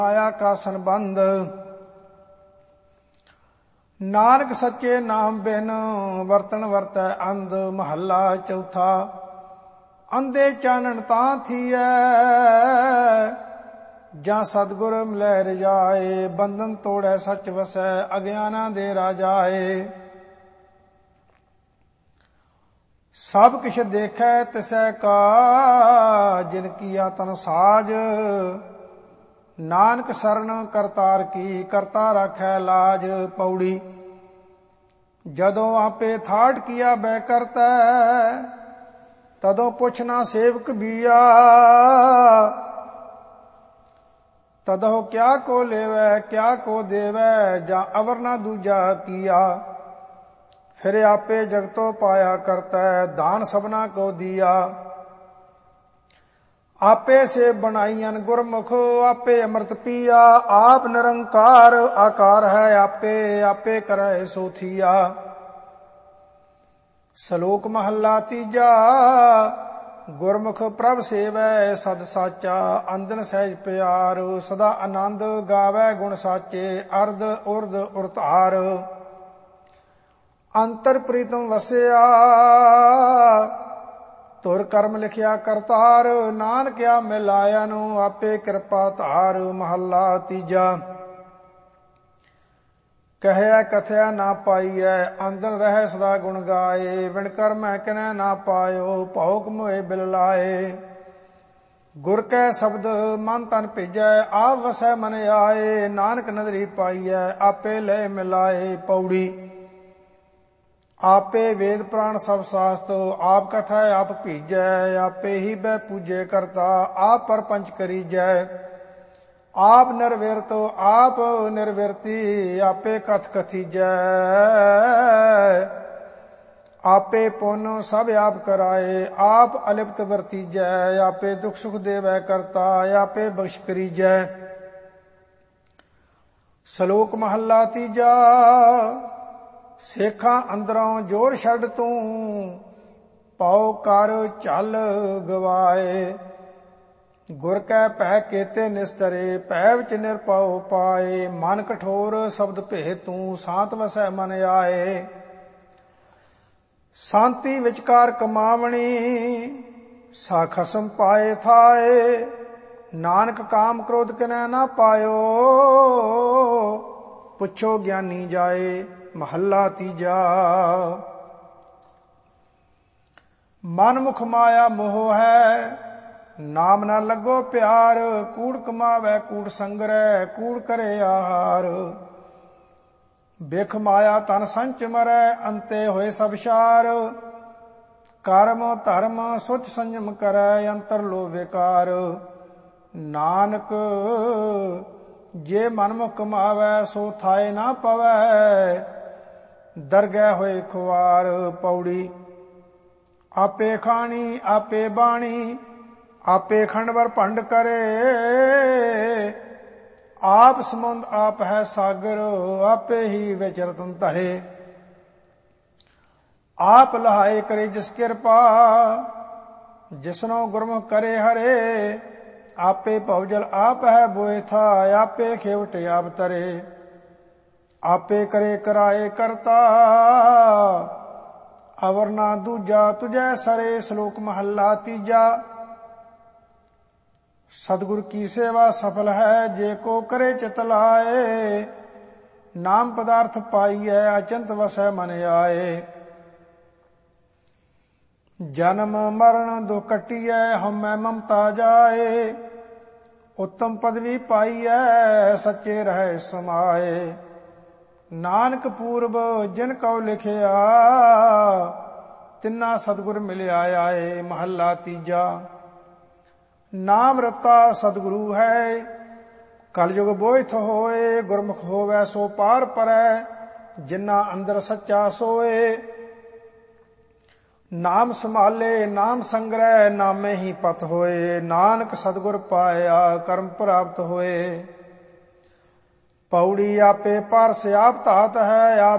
माया का संबंध। नानक सच्चे नाम बिन वर्तन वर्तै अंध। महला चौथा। अंधे चानन तां थियै ਜਾਂ सतगुर मिलै रजाए। बंधन तोड़ै सच वसै अज्ञाना दे राजाए। सब किछ देखै तिसै का जिन किया तन साज। नानक सरन करतार की करता राखै लाज। पौड़ी। ਜਦੋਂ ਆਪੇ ਥਾਟ ਕੀਆ ਬੈ ਕਰਤੈ ਤਦੋਂ ਪੁੱਛਣਾ ਸੇਵਕ ਬੀਆ। ਤਦੋਂ ਕਿਆ ਕੋ ਲੇਵੈ ਕਿਆ ਕੋ ਦੇਵੈ ਜਾਂ ਅਵਰ ਨਾ ਦੂਜਾ ਕੀਆ। ਫਿਰ ਆਪੇ ਜਗਤੋ ਪਾਇਆ ਕਰਤੈ ਦਾਨ ਸਭਨਾ ਕੋ ਦੀਆ। ਆਪੇ ਸੇ ਬਣਾਈਆਂ ਗੁਰਮੁਖ ਆਪੇ ਅੰਮ੍ਰਿਤ ਪੀਆ। ਆਪ ਨਿਰੰਕਾਰ ਆਕਾਰ ਹੈ ਆਪੇ ਆਪੇ ਕਰੈ ਸੋ ਥੀਆ। ਸ਼ਲੋਕ ਮਹੱਲਾ ਤੀਜਾ। ਗੁਰਮੁਖ ਪ੍ਰਭ ਸੇਵੈ ਸਦ ਸਾਚਾ। ਅੰਦਨ ਸਹਿਜ ਪਿਆਰ ਸਦਾ ਆਨੰਦ ਗਾਵੈ ਗੁਣ ਸਾਚੇ। ਅਰਧ ਉਰਧ ਉਰਤਾਰ ਅੰਤਰ ਪ੍ਰੀਤਮ ਵਸਿਆ। ਤੁਰ ਕਰਮ ਲਿਖਿਆ ਕਰਤਾਰ। ਨਾਨਕਿਆ ਮਿਲਾਇਆ ਨੂੰ ਆਪੇ ਕਿਰਪਾ ਧਾਰ। ਮਹੱਲਾ ਤੀਜਾ। ਕਹਿਆ ਕਥਿਆ ਨਾ ਪਾਈਐ ਅੰਦਨ ਰਹਿ ਸਦਾ ਗੁਣ ਗਾਏ। ਵਿਣ ਕਰਮੈ ਕਿਨੈ ਨਾ ਪਾਇਓ ਭੌਕ ਮੋਏ ਬਿਲ ਲਾਏ। ਗੁਰ ਕੈ ਸ਼ਬਦ ਮਨ ਤਨ ਭੇਜੈ ਆਪ ਵਸੈ ਮਨ ਆਏ। ਨਾਨਕ ਨਦਰੀ ਪਾਈਐ ਆਪੇ ਲੈ ਮਿਲਾਏ। ਪੌੜੀ। ਆਪੇ ਵੇਦ ਪ੍ਰਾਣ ਸਭ ਸਾਸਤ ਆਪ ਕਥਾ ਆਪ ਭੀਜੈ। ਆਪੇ ਹੀ ਬੈ ਪੂਜੇ ਕਰਤਾ ਆਪ ਪਰਪੰਚ ਕਰੀਜੈ। ਆਪ ਨਿਰਵਿਰਤ ਆਪ ਨਿਰਵਿਰਤੀ ਆਪੇ ਕਥ ਕਥੀਜੈ। ਆਪੇ ਪੁੰਨ ਸਭ ਆਪ ਕਰਾਏ ਆਪ ਅਲਿਪਤ ਵਰਤੀਜੈ। ਆਪੇ ਦੁਖ ਸੁਖ ਦੇਵੈ ਕਰਤਾ ਆਪੇ ਬਖਸ਼ ਕਰੀਜੈ। ਸ਼ਲੋਕ ਮਹੱਲਾ ਤੀਜਾ। ਸੇਖਾਂ ਅੰਦਰੋਂ ਜੋਰ ਛੱਡ ਤੂੰ ਪਉ ਕਰ ਝਲ ਗਵਾਏ। ਗੁਰ ਕੈ ਭੈ ਕੇਤੇ ਨਿਸਤਰੇ ਭੈ ਵਿੱਚ ਨਿਰਭਉ ਪਾਏ। ਮਨ ਕਠੋਰ ਸ਼ਬਦ ਭੇ ਤੂੰ ਸਾਤ ਵਸੈ ਮਨ ਆਏ। ਸ਼ਾਂਤੀ ਵਿਚਕਾਰ ਕਮਾਵਣੀ ਸਾ ਖਸਮ ਪਾਏ ਥਾਏ। ਨਾਨਕ ਕਾਮ ਕ੍ਰੋਧ ਕਿਨੈ ਨਾ ਪਾਇਓ ਪੁੱਛੋ ਗਿਆਨੀ ਜਾਏ। ਮਹੱਲਾ ਤੀਜਾ। ਮਨ ਮੁਖ ਮਾਇਆ ਮੋਹ ਹੈ ਨਾਮ ਨਾ ਲੱਗੋ ਪਿਆਰ। ਕੂੜ ਕਮਾਵੈ ਕੂੜ ਸੰਗਰੈ ਕੂੜ ਕਰੇ ਆਹਾਰ। ਬਿਖ ਮਾਇਆ ਤਨ ਸੰਚ ਮਰੈ ਅੰਤੇ ਹੋਏ ਸਭ ਸਾਰ। ਕਰਮ ਧਰਮ ਸੁਚ ਸੰਜਮ ਕਰੈ ਅੰਤਰ ਲੋ ਵਿਕਾਰ। ਨਾਨਕ ਜੇ ਮਨ ਮੁਖ ਕਮਾਵੈ ਸੋ ਥਾਏ ਨਾ ਪਵੈ ਦਰਗਹਿ ਹੋਏ ਖੁਆਰ। ਪੌੜੀ। ਆਪੇ ਖਾਣੀ ਆਪੇ ਬਾਣੀ ਆਪੇ ਖੰਡਵਰ ਭੰਡ ਕਰੇ। ਆਪ ਸਮੁੰਦ ਆਪ ਹੈ ਸਾਗਰ ਆਪੇ ਹੀ ਵਿੱਚ ਰਤਨ ਧਰੇ। ਆਪ ਲਹਾਏ ਕਰੇ ਜਿਸ ਕਿਰਪਾ ਜਿਸਨੋ ਗੁਰਮੁਖ ਕਰੇ ਹਰੇ। ਆਪੇ ਭਵਜਲ ਆਪ ਹੈ ਬੋਇਥਾ ਆਪੇ ਖੇਵਟ ਆਪ ਤਰੇ। ਆਪੇ ਕਰੇ ਕਰਾਏ ਕਰਤਾ ਅਵਰ ਨਾ ਦੂਜਾ ਤੁਝੈ ਸਰੇ। ਸ਼ਲੋਕ ਮਹੱਲਾ ਤੀਜਾ। ਸਤਿਗੁਰ ਕੀ ਸੇਵਾ ਸਫਲ ਹੈ ਜੇ ਕੋ ਕਰੇ ਚਿਤ ਲਾਏ। ਨਾਮ ਪਦਾਰਥ ਪਾਈਐ ਅਚੰਤ ਵਸੈ ਮਨ ਆਏ। ਜਨਮ ਮਰਨ ਦੁਖ ਕੱਟੀਐ ਹਉਮੈ ਮਮਤਾ ਜਾਏ। ਉੱਤਮ ਪਦਵੀ ਪਾਈਐ ਸੱਚੇ ਰਹਿ ਸਮਾਏ। ਨਾਨਕ ਪੂਰਬ ਜਿਨ ਕਉ ਲਿਖਿਆ ਤਿੰਨਾ ਸਤਿਗੁਰ ਮਿਲਿਆ ਆਏ। ਮਹੱਲਾ ਤੀਜਾ। ਨਾਮ ਰਤਾ ਸਤਿਗੁਰੂ ਹੈ ਕਲਯੁਗ ਬੋਇਥ ਹੋਏ। ਗੁਰਮੁਖ ਹੋਵੈ ਸੋ ਪਾਰ ਪਰੈ ਜਿਨ੍ਹਾਂ ਅੰਦਰ ਸੱਚਾ ਸੋਏ। ਨਾਮ ਸੰਭਾਲੇ ਨਾਮ ਸੰਗ੍ਰਹਿ ਨਾਮੇ ਹੀ ਪਤ ਹੋਏ। ਨਾਨਕ ਸਤਿਗੁਰ ਪਾਇਆ ਕਰਮ ਪ੍ਰਾਪਤ ਹੋਏ। ਪੌੜੀ। ਆਪੇ ਪਰਸ ਆਪ ਧਾਤ ਹੈ ਆਪ